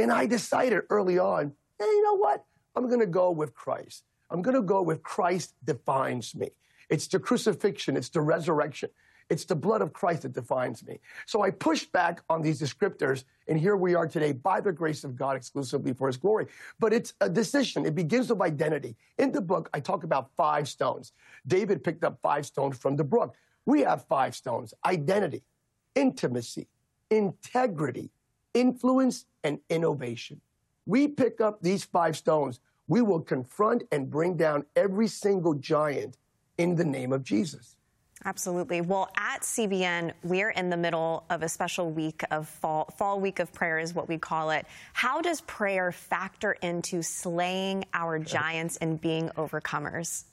And I decided early on, hey, you know what? I'm going to go with Christ. I'm going to go with Christ defines me. It's the crucifixion. It's the resurrection. It's the blood of Christ that defines me. So I pushed back on these descriptors, and here we are today by the grace of God exclusively for his glory. But it's a decision. It begins with identity. In the book, I talk about 5 stones. David picked up 5 stones from the brook. We have 5 stones: identity, intimacy, integrity, influence, and innovation. We pick up these 5 stones. We will confront and bring down every single giant in the name of Jesus. Absolutely. Well, at CBN, we're in the middle of a special week of fall week of prayer is what we call it. How does prayer factor into slaying our giants and being overcomers?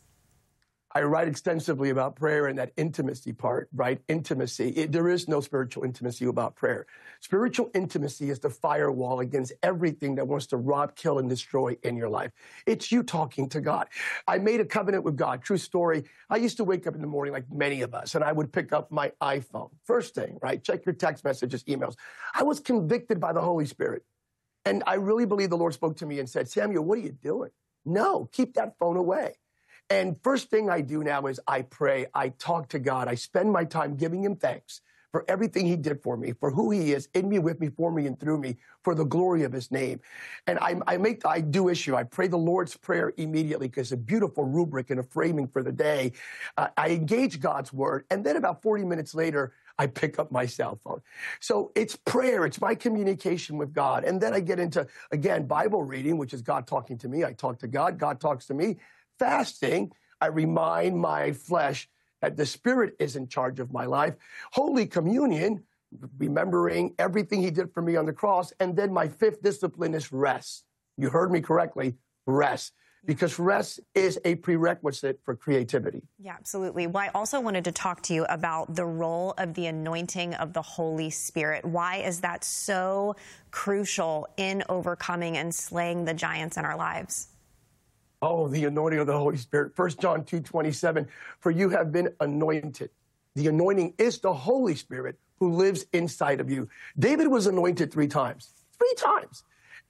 I write extensively about prayer and that intimacy part, right? Intimacy. There is no spiritual intimacy without prayer. Spiritual intimacy is the firewall against everything that wants to rob, kill, and destroy in your life. It's you talking to God. I made a covenant with God. True story. I used to wake up in the morning like many of us, and I would pick up my iPhone. First thing, right? Check your text messages, emails. I was convicted by the Holy Spirit. And I really believe the Lord spoke to me and said, Samuel, what are you doing? No, keep that phone away. And first thing I do now is I pray, I talk to God, I spend my time giving him thanks for everything he did for me, for who he is, in me, with me, for me, and through me, for the glory of his name. And I do issue, I pray the Lord's Prayer immediately because it's a beautiful rubric and a framing for the day. I engage God's word, and then about 40 minutes later, I pick up my cell phone. So it's prayer, it's my communication with God. And then I get into, again, Bible reading, which is God talking to me. I talk to God, God talks to me. Fasting, I remind my flesh that the Spirit is in charge of my life. Holy Communion, remembering everything he did for me on the cross. And then my 5th discipline is rest. You heard me correctly, rest. Because rest is a prerequisite for creativity. Yeah, absolutely. Well, I also wanted to talk to you about the role of the anointing of the Holy Spirit. Why is that so crucial in overcoming and slaying the giants in our lives? Oh, the anointing of the Holy Spirit. 1 John 2:27, for you have been anointed. The anointing is the Holy Spirit who lives inside of you. David was anointed 3 times. 3 times.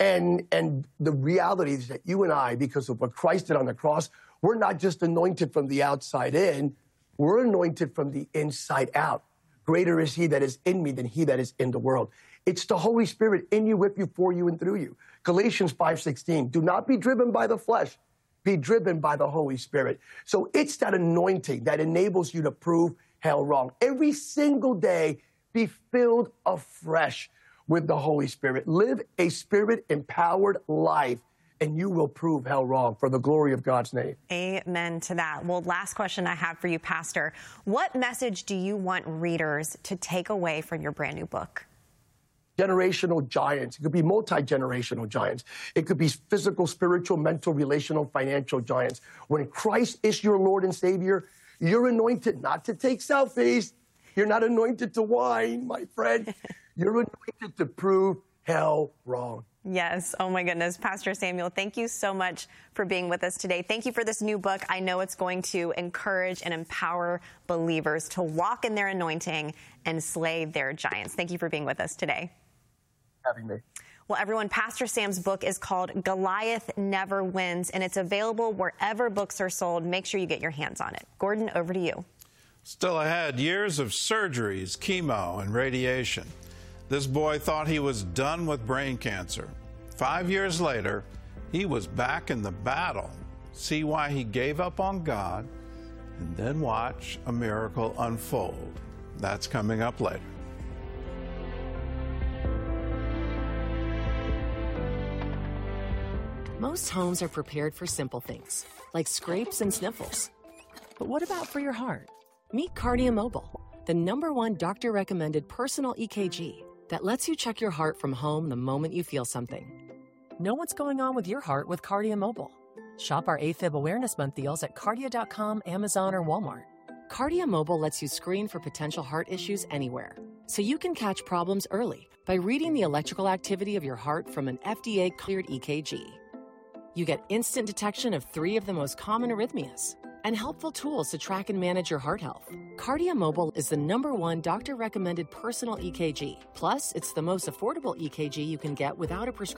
And the reality is that you and I, because of what Christ did on the cross, we're not just anointed from the outside in, we're anointed from the inside out. Greater is he that is in me than he that is in the world. It's the Holy Spirit in you, with you, for you, and through you. Galatians 5:16, do not be driven by the flesh. Be driven by the Holy Spirit. So it's that anointing that enables you to prove hell wrong. Every single day, be filled afresh with the Holy Spirit. Live a Spirit-empowered life, and you will prove hell wrong for the glory of God's name. Amen to that. Well, last question I have for you, Pastor. What message do you want readers to take away from your brand new book? Generational giants. It could be multi-generational giants. It could be physical, spiritual, mental, relational, financial giants. When Christ is your Lord and Savior, you're anointed not to take selfies. You're not anointed to whine, my friend. You're anointed to prove hell wrong. Yes. Oh, my goodness. Pastor Samuel, thank you so much for being with us today. Thank you for this new book. I know it's going to encourage and empower believers to walk in their anointing and slay their giants. Thank you for being with us today. Having me. Well, everyone, Pastor Sam's book is called Goliath Never Wins, and it's available wherever books are sold. Make sure you get your hands on it. Gordon, over to you. Still ahead, years of surgeries, chemo, and radiation. This boy thought he was done with brain cancer. 5 years later, he was back in the battle. See why he gave up on God, and then watch a miracle unfold. That's coming up later. Most homes are prepared for simple things, like scrapes and sniffles. But what about for your heart? Meet Cardia Mobile, the #1 doctor-recommended personal EKG that lets you check your heart from home the moment you feel something. Know what's going on with your heart with Cardia Mobile. Shop our AFib Awareness Month deals at Cardia.com, Amazon, or Walmart. Cardia Mobile lets you screen for potential heart issues anywhere, so you can catch problems early by reading the electrical activity of your heart from an FDA-cleared EKG. You get instant detection of 3 of the most common arrhythmias and helpful tools to track and manage your heart health. Cardia Mobile is the #1 doctor-recommended personal EKG. Plus, it's the most affordable EKG you can get without a prescription.